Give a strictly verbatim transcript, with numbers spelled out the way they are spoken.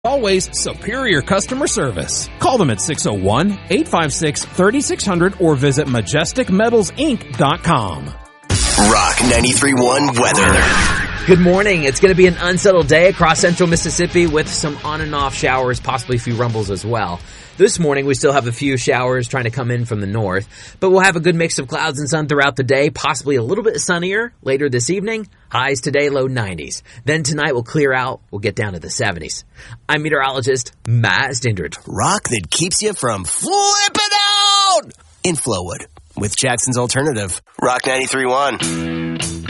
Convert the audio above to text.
Always superior customer service. Call them at six oh one, eight five six, three six zero zero or visit majestic metals inc dot com. Rock ninety-three point one weather. Good morning. It's going to be an unsettled day across central Mississippi with some on and off showers, possibly a few rumbles as well. This morning, we still have a few showers trying to come in from the north, but we'll have a good mix of clouds and sun throughout the day, possibly a little bit sunnier later this evening. Highs today, low nineties. Then tonight we'll clear out. We'll get down to the seventies. I'm meteorologist Matt Stindred. Rock that keeps you from flipping out in Flowwood with Jackson's Alternative. Rock ninety-three point one.